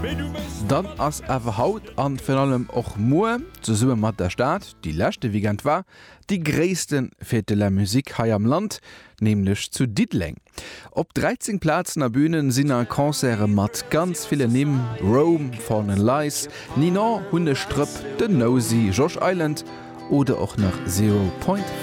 Dann ass awer haut an vun allem och Moe ze summe mat der Staat, die lächte wiegent war, die gréissten fir de la Musik hai am Land, nämlich zu Diddling. Op 13 Plazen a Bühnen sinn an Konzere mat ganz viele Nimm, Rome, Fallen Lies, Nina, Hundestrüpp, The Nosy, Josh Island oder auch nach 0.5.